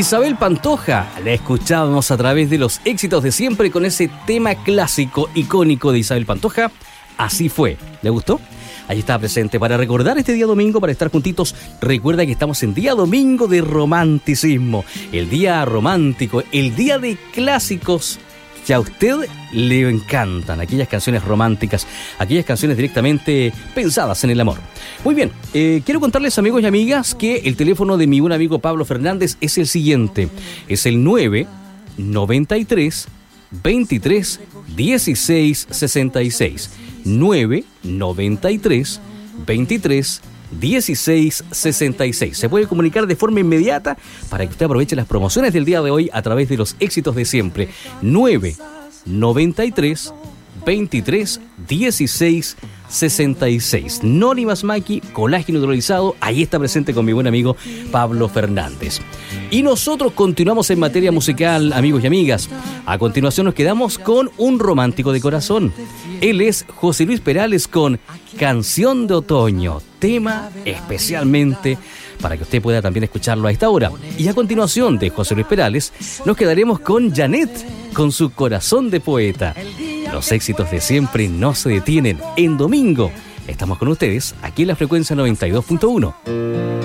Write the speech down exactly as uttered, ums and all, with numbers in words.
Isabel Pantoja, la escuchábamos a través de los éxitos de siempre con ese tema clásico, icónico de Isabel Pantoja, Así Fue. ¿Le gustó? Ahí está presente para recordar este día domingo, para estar juntitos. Recuerda que estamos en día domingo de romanticismo, el día romántico, el día de clásicos que a usted le encantan, aquellas canciones románticas, aquellas canciones directamente pensadas en el amor. Muy bien, eh, quiero contarles, amigos y amigas, que el teléfono de mi buen amigo Pablo Fernández es el siguiente, es el nueve noventa y tres veintitrés dieciséis sesenta y seis, nueve noventa y tres veintitrés dieciséis sesenta y seis. Se puede comunicar de forma inmediata para que usted aproveche las promociones del día de hoy a través de los éxitos de siempre. nueve noventa y tres veintitrés dieciséis sesenta y seis. Noni Basmati, colágeno hidrolizado, ahí está presente con mi buen amigo Pablo Fernández. Y nosotros continuamos en materia musical, amigos y amigas. A continuación nos quedamos con un romántico de corazón. Él es José Luis Perales con Canción de Otoño, tema especialmente para que usted pueda también escucharlo a esta hora. Y a continuación de José Luis Perales nos quedaremos con Janet, con su Corazón de Poeta. Los éxitos de siempre no se detienen. En domingo estamos con ustedes aquí en la frecuencia noventa y dos punto uno.